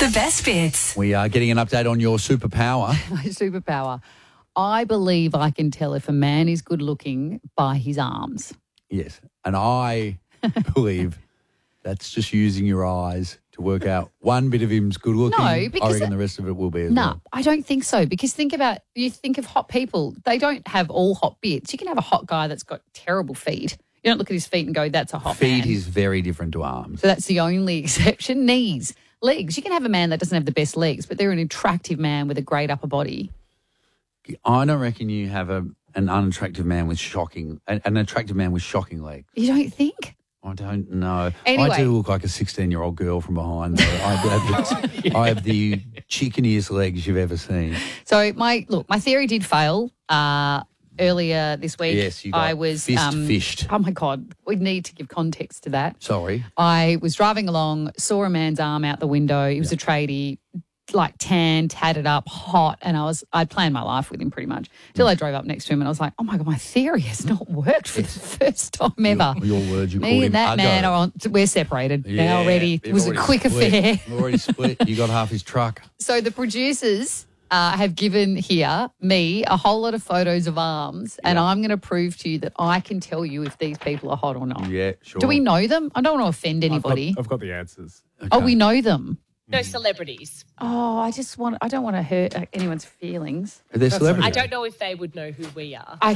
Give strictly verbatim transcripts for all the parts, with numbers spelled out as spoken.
The best bits. We are getting an update on your superpower. My superpower. I believe I can tell if a man is good looking by his arms. Yes. And I believe that's just using your eyes to work out one bit of him's good looking. No, because I reckon it- the rest of it will be as No, well. I don't think so. Because think about, you think of hot people, they don't have all hot bits. You can have a hot guy that's got terrible feet. You don't look at his feet and go, that's a hot Feet man. is very different to arms. So that's the only exception. Knees, legs. You can have a man that doesn't have the best legs, but they're an attractive man with a great upper body. I don't reckon you have a an unattractive man with shocking, an, an attractive man with shocking legs. You don't think? I don't know. Anyway. I do look like a sixteen-year-old girl from behind, though. I have the, I have the chickeniest legs you've ever seen. So my look, my theory did fail. Uh, earlier this week, Yes, you got I was fist um, fished. Oh my God, we need to give context to that. Sorry. I was driving along, saw a man's arm out the window. He was a tradie, like tan, tatted up, hot, and I was I'd planned my life with him pretty much till I drove up next to him, and I was like, oh my God, my theory has not worked for the first time ever. Your, your words, you Me called him and that uggo. man are on. We're separated now already. It we've was a already quick split. affair. We've already split. You got half his truck. So the producers uh, have given here me a whole lot of photos of arms, and Yeah. I'm going to prove to you that I can tell you if these people are hot or not. Yeah, sure. Do we know them? I don't want to offend I've got, anybody. I've got the answers. Oh, we know them. No celebrities. Oh, I just want. I don't want to hurt uh, anyone's feelings. Are they celebrities? I don't know if they would know who we are. I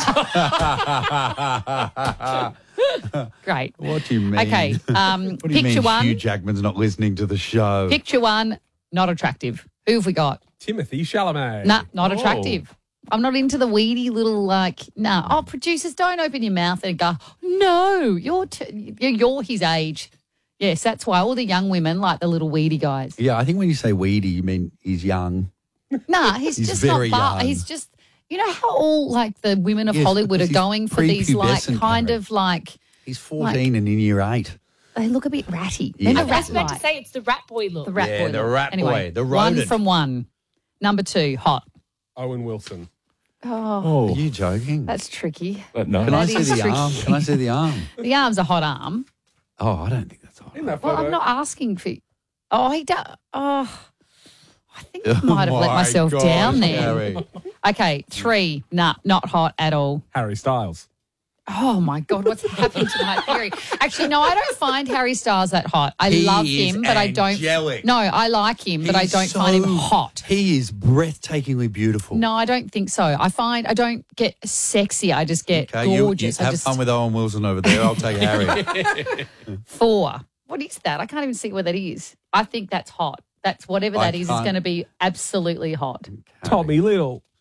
Great. What do you mean? Okay. Um, What do you picture mean one. Hugh Jackman's not listening to the show? Picture one. Not attractive. Who have we got? Timothy Chalamet. Nah, not Oh. attractive. I'm not into the weedy little like. No. Oh, producers, don't open your mouth and go. No, you're t- you're you're his age. Yes, that's why all the young women like the little weedy guys. Yeah, I think when you say weedy, you mean he's young. Nah, he's, He's just very not. Bar- young. he's just. You know how all like the women of Yes, Hollywood are because he's going for these like prepubescent, kind Karen. of like He's fourteen and in year eight. they look a bit ratty. Yeah. They're I the was rat meant to like. say it's the rat boy look. The rat Yeah, boy. the look. rat anyway, boy, the one rodent. from one. Number two, hot. Owen Wilson. Oh, Are you joking? that's tricky. Uh, no. Can I that see is the tricky. arm? Can I see the arm? The arm's a hot arm. Oh, I don't think that's all. In that Well, photo. I'm not asking for. Oh, he does. Oh, I think I might have let My myself gosh, down there. Harry. Okay, three. Nah, not hot at all. Harry Styles. Oh my God, what's happened to my theory? Actually, no, I don't find Harry Styles that hot. I He love is him, but I don't. angelic. No, I like him, but I He's don't find him so- hot. He is breathtakingly beautiful. No, I don't think so. I find I don't get sexy. I just get Okay, you, you gorgeous. I have just fun with Owen Wilson over there. I'll take Harry. four. What is that? I can't even see what that is. I think that's hot. That's whatever I that is. Is can't- going to be absolutely hot. Tommy Little.